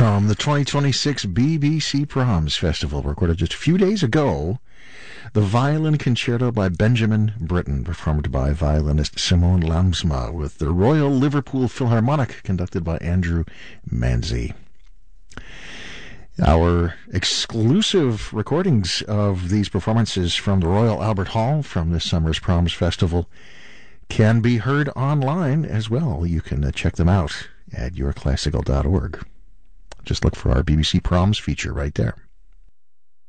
from the 2026 BBC Proms Festival, recorded just a few days ago. The Violin Concerto by Benjamin Britten, performed by violinist Simone Lamsma, with the Royal Liverpool Philharmonic, conducted by Andrew Manzi. Our exclusive recordings of these performances from the Royal Albert Hall from this summer's Proms Festival can be heard online as well. You can check them out at yourclassical.org. Just look for our BBC Proms feature right there.